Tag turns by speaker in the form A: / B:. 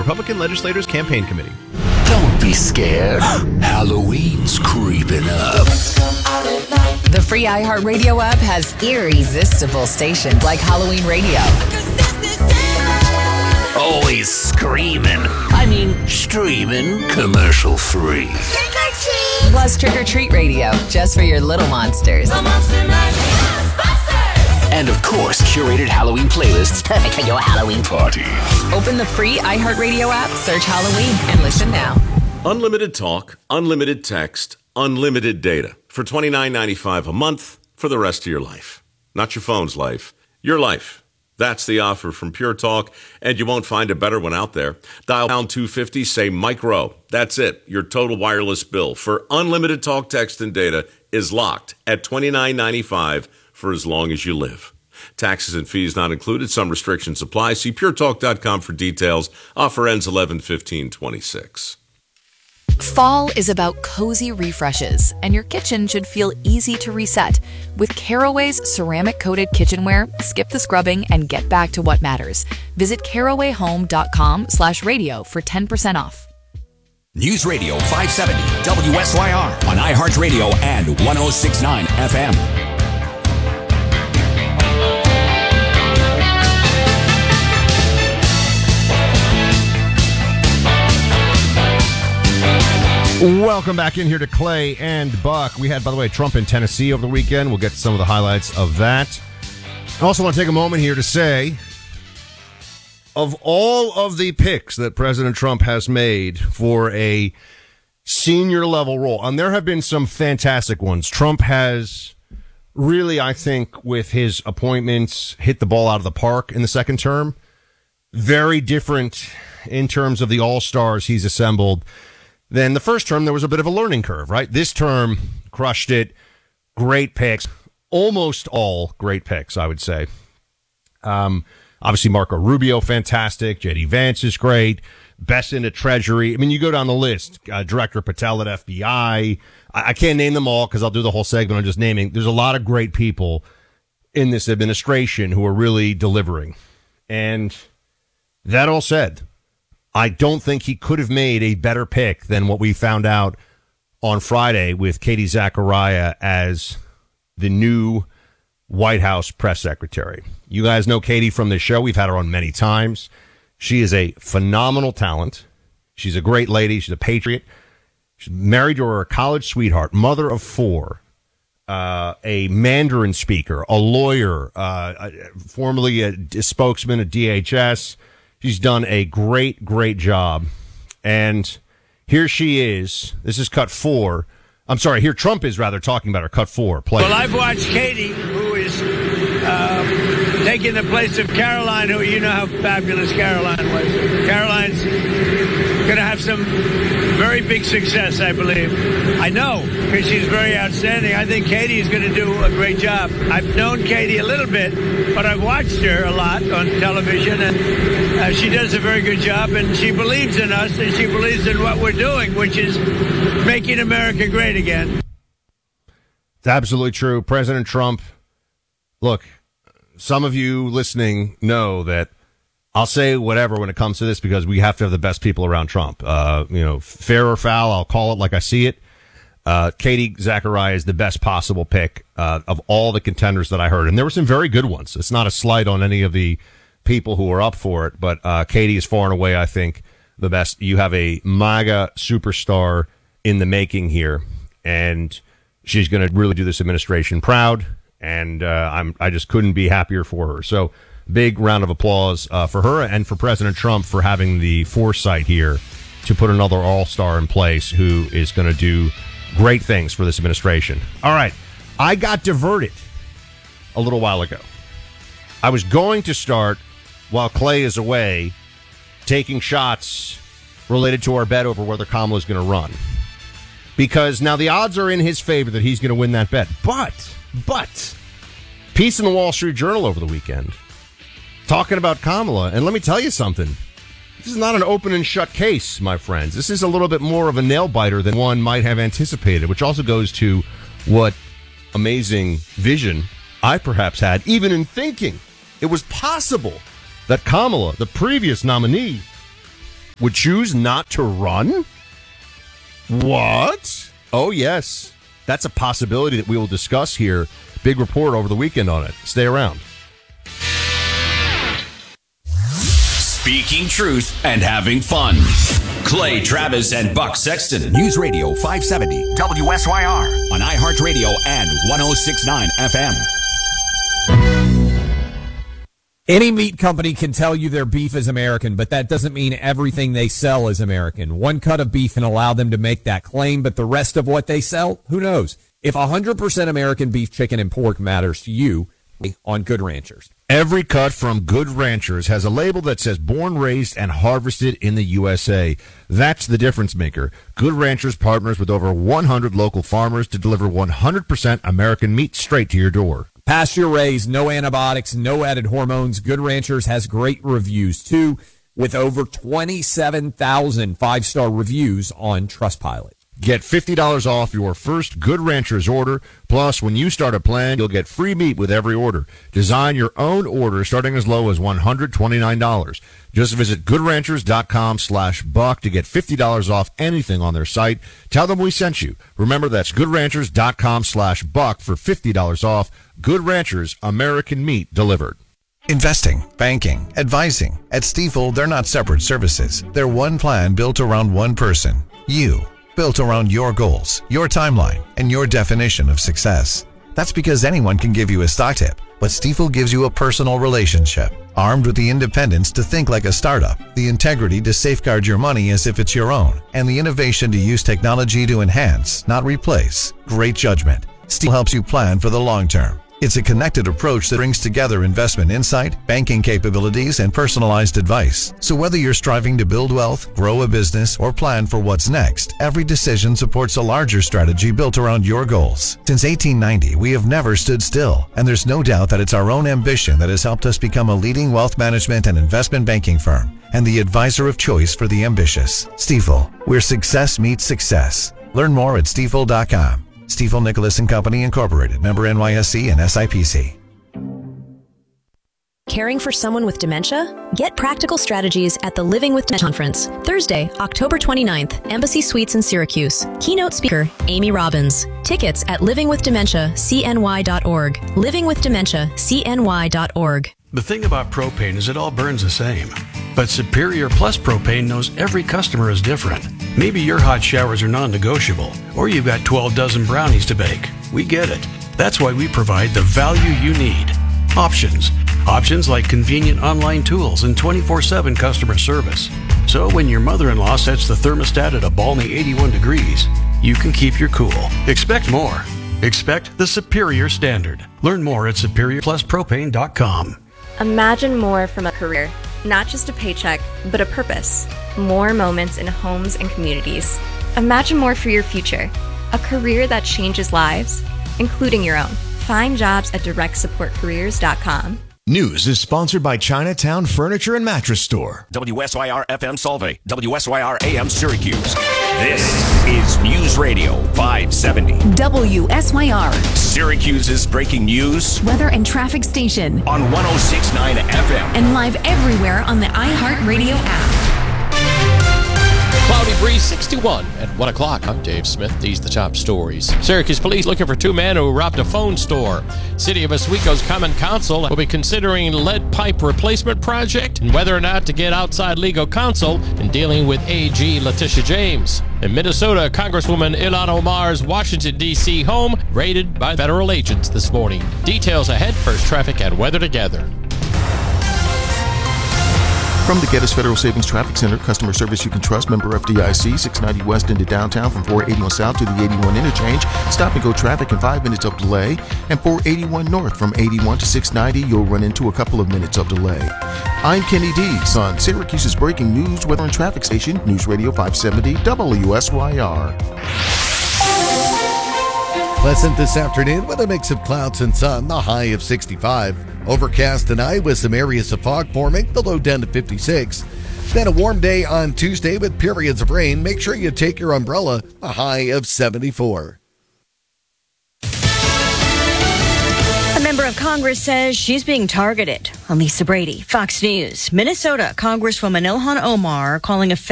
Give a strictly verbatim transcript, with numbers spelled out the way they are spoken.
A: Republican Legislators Campaign Committee.
B: Don't be scared. Halloween's creeping up.
C: The free iHeartRadio app has irresistible stations like Halloween Radio.
B: Always screaming. I mean, streaming commercial free.
C: Trick or treat! Plus Trick or Treat Radio, just for your little monsters.
B: And of course, curated Halloween playlists perfect for your Halloween party.
C: Open the free iHeartRadio app, search Halloween, and listen now.
D: Unlimited talk, unlimited text, unlimited data for twenty-nine ninety-five a month for the rest of your life. Not your phone's life, your life. That's the offer from Pure Talk, and you won't find a better one out there. Dial pound two fifty, say Mike Rowe. That's it. Your total wireless bill for unlimited talk, text, and data is locked at twenty-nine ninety-five for as long as you live. Taxes and fees not included. Some restrictions apply. See pure talk dot com for details. Offer ends eleven fifteen twenty-six.
E: Fall is about cozy refreshes, and your kitchen should feel easy to reset. With Caraway's ceramic-coated kitchenware, skip the scrubbing and get back to what matters. Visit caraway home dot com slash radio for ten percent off.
F: News Radio five seventy W S Y R on iHeartRadio and one oh six point nine F M.
G: Welcome back in here to Clay and Buck. We had, by the way, Trump in Tennessee over the weekend. We'll get to some of the highlights of that. I also want to take a moment here to say, of all of the picks that President Trump has made for a senior level role, and there have been some fantastic ones. Trump has really, I think, with his appointments, hit the ball out of the park in the second term. Very different in terms of the all-stars he's assembled. Then the first term, there was a bit of a learning curve, right? This term, crushed it. Great picks. Almost all great picks, I would say. Um, obviously, Marco Rubio, fantastic. J D. Vance is great. Best into Treasury. I mean, you go down the list. Uh, Director Patel at F B I. I, I can't name them all because I'll do the whole segment on just naming. There's a lot of great people in this administration who are really delivering. And that all said, I don't think he could have made a better pick than what we found out on Friday with Katie Zachariah as the new White House press secretary. You guys know Katie from this show. We've had her on many times. She is a phenomenal talent. She's a great lady. She's a patriot. She's married to her college sweetheart, mother of four, uh, a Mandarin speaker, a lawyer, uh, formerly a, a spokesman at D H S. She's done a great, great job. And here she is. This is cut four. I'm sorry, here Trump is rather talking about her cut four. Play.
H: Well, I've watched Katie, who is uh, taking the place of Caroline, who you know how fabulous Caroline was. Caroline's going to have some very big success, I believe. I know, because she's very outstanding. I think Katie is going to do a great job. I've known Katie a little bit, but I've watched her a lot on television, and uh, she does a very good job, and she believes in us, and she believes in what we're doing, which is making America great again.
G: It's absolutely true. President Trump, look, some of you listening know that I'll say whatever when it comes to this because we have to have the best people around Trump. Uh, you know, fair or foul, I'll call it like I see it. Uh, Katie Zachariah is the best possible pick uh, of all the contenders that I heard. And there were some very good ones. It's not a slight on any of the people who are up for it, but uh, Katie is far and away, I think, the best. You have a MAGA superstar in the making here, and she's going to really do this administration proud. And uh, I'm I just couldn't be happier for her. So big round of applause uh, for her and for President Trump for having the foresight here to put another all-star in place who is going to do great things for this administration. All right. I got diverted a little while ago. I was going to start while Clay is away taking shots related to our bet over whether Kamala is going to run. Because now the odds are in his favor that he's going to win that bet. But, but, piece in the Wall Street Journal over the weekend talking about Kamala. And let me tell you something. This is not an open and shut case, my friends. This is a little bit more of a nail biter than one might have anticipated, which also goes to what amazing vision I perhaps had, even in thinking it was possible that Kamala, the previous nominee, would choose not to run? What? Oh, yes. That's a possibility that we will discuss here. Big report over the weekend on it. Stay around.
F: Speaking truth and having fun. Clay Travis and Buck Sexton. News Radio five seventy W S Y R on iHeartRadio and ten sixty-nine F M.
I: Any meat company can tell you their beef is American, but that doesn't mean everything they sell is American. One cut of beef can allow them to make that claim, but the rest of what they sell, who knows? If one hundred percent American beef, chicken, and pork matters to you, on Good Ranchers.
G: Every cut from Good Ranchers has a label that says born, raised, and harvested in the U S A. That's the difference maker. Good Ranchers partners with over one hundred local farmers to deliver one hundred percent American meat straight to your door.
I: Pasture raised, no antibiotics, no added hormones. Good Ranchers has great reviews, too, with over twenty-seven thousand five-star reviews on Trustpilot.
G: Get fifty dollars off your first Good Ranchers order. Plus, when you start a plan, you'll get free meat with every order. Design your own order starting as low as one hundred twenty-nine dollars. Just visit goodranchers.com slash buck to get fifty dollars off anything on their site. Tell them we sent you. Remember, that's goodranchers.com slash buck for fifty dollars off. Good Ranchers, American meat delivered.
J: Investing, banking, advising. At Stifel, they're not separate services. They're one plan built around one person. You. Built around your goals, your timeline, and your definition of success. That's because anyone can give you a stock tip, but Stifel gives you a personal relationship, armed with the independence to think like a startup, the integrity to safeguard your money as if it's your own, and the innovation to use technology to enhance, not replace. Great judgment. Stifel helps you plan for the long term. It's a connected approach that brings together investment insight, banking capabilities, and personalized advice. So whether you're striving to build wealth, grow a business, or plan for what's next, every decision supports a larger strategy built around your goals. Since eighteen ninety, we have never stood still, and there's no doubt that it's our own ambition that has helped us become a leading wealth management and investment banking firm, and the advisor of choice for the ambitious. Stifel, where success meets success. Learn more at stifel dot com. Stifel Nicholas and Company Incorporated, member N Y S C and S I P C.
K: Caring for someone with dementia? Get practical strategies at the Living with Dementia Conference, Thursday, October twenty-ninth, Embassy Suites in Syracuse. Keynote speaker, Amy Robbins. Tickets at living with dementia c n y dot org. living with dementia c n y dot org.
L: The thing about propane is it all burns the same. But Superior Plus Propane knows every customer is different. Maybe your hot showers are non-negotiable, or you've got twelve dozen brownies to bake. We get it. That's why we provide the value you need. Options. Options like convenient online tools and twenty-four seven customer service. So when your mother-in-law sets the thermostat at a balmy eighty-one degrees, you can keep your cool. Expect more. Expect the superior standard. Learn more at superior plus propane dot com.
M: Imagine more from a career. Not just a paycheck, but a purpose. More moments in homes and communities. Imagine more for your future. A career that changes lives, including your own. Find jobs at direct support careers dot com.
A: News is sponsored by Chinatown Furniture and Mattress Store.
F: W S Y R F M Solvay, W S Y R A M Syracuse. This is News Radio five seventy.
N: W S Y R.
F: Syracuse's breaking news.
N: Weather and traffic station.
F: On ten sixty-nine F M.
N: And live everywhere on the iHeartRadio app.
O: Cloudy breeze sixty-one at one o'clock. I'm Dave Smith. These are the top stories. Syracuse police looking for two men who robbed a phone store. City of Oswego's Common Council will be considering lead pipe replacement project and whether or not to get outside legal counsel in dealing with A G Letitia James. In Minnesota, Congresswoman Ilhan Omar's Washington, D C home raided by federal agents this morning. Details ahead. First traffic and weather together.
P: From the Geddes Federal Savings Traffic Center, customer service you can trust, member F D I C, six ninety west into downtown from four eighty-one south to the eighty-one interchange. Stop and go traffic in five minutes of delay. And four eighty-one north from eighty-one to six ninety, you'll run into a couple of minutes of delay. I'm Kenny Dees on Syracuse's breaking news, weather and traffic station, News Radio five seventy W S Y R.
Q: Pleasant this afternoon with a mix of clouds and sun, the high of sixty-five. Overcast tonight with some areas of fog forming, the low down to fifty-six. Then a warm day on Tuesday with periods of rain. Make sure you take your umbrella, a high of seventy-four.
R: A member of Congress says she's being targeted. Lisa Brady, Fox News. Minnesota Congresswoman Ilhan Omar calling a